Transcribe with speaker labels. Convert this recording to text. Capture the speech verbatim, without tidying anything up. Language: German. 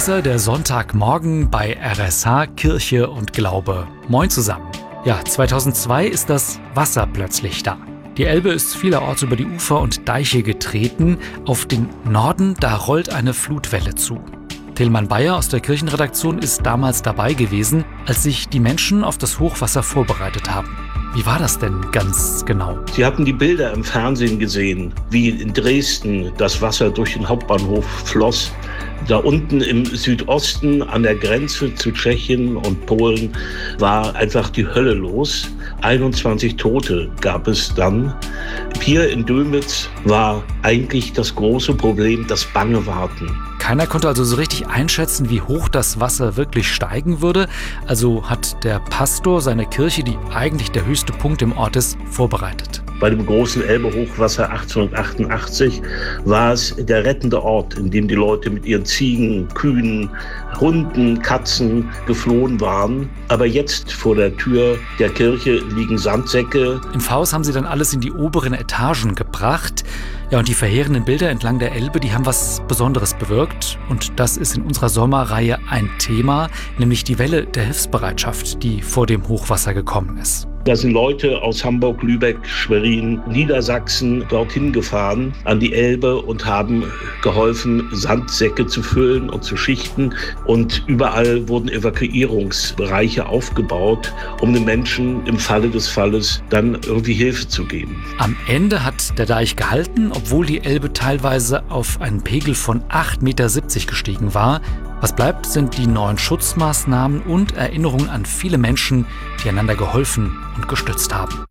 Speaker 1: Leser, der Sonntagmorgen bei R S H Kirche und Glaube. Moin zusammen. Ja, zweitausendzwei ist das Wasser plötzlich da. Die Elbe ist vielerorts über die Ufer und Deiche getreten. Auf den Norden, da rollt eine Flutwelle zu. Tilman Bayer aus der Kirchenredaktion ist damals dabei gewesen, als sich die Menschen auf das Hochwasser vorbereitet haben. Wie war das denn ganz genau?
Speaker 2: Sie hatten die Bilder im Fernsehen gesehen, wie in Dresden das Wasser durch den Hauptbahnhof floss. Da unten im Südosten an der Grenze zu Tschechien und Polen war einfach die Hölle los. einundzwanzig Tote gab es dann. Hier in Dömitz war eigentlich das große Problem das bange Warten.
Speaker 1: Keiner konnte also so richtig einschätzen, wie hoch das Wasser wirklich steigen würde. Also hat der Pastor seine Kirche, die eigentlich der höchste Punkt im Ort ist, vorbereitet.
Speaker 2: Bei dem großen Elbe-Hochwasser achtzehnhundertachtundachtzig war es der rettende Ort, in dem die Leute mit ihren Ziegen, Kühen, Hunden, Katzen geflohen waren. Aber jetzt vor der Tür der Kirche liegen Sandsäcke.
Speaker 1: Im Pfarrhaus haben sie dann alles in die oberen Etagen gebracht. Ja, und die verheerenden Bilder entlang der Elbe, die haben was Besonderes bewirkt. Und das ist in unserer Sommerreihe ein Thema, nämlich die Welle der Hilfsbereitschaft, die vor dem Hochwasser gekommen ist.
Speaker 2: Da sind Leute aus Hamburg, Lübeck, Schwerin, Niedersachsen dorthin gefahren an die Elbe und haben geholfen, Sandsäcke zu füllen und zu schichten. Und überall wurden Evakuierungsbereiche aufgebaut, um den Menschen im Falle des Falles dann irgendwie Hilfe zu geben.
Speaker 1: Am Ende hat der Deich gehalten, obwohl die Elbe teilweise auf einen Pegel von acht Komma siebzig Meter gestiegen war. Was bleibt, sind die neuen Schutzmaßnahmen und Erinnerungen an viele Menschen, die einander geholfen und gestützt haben.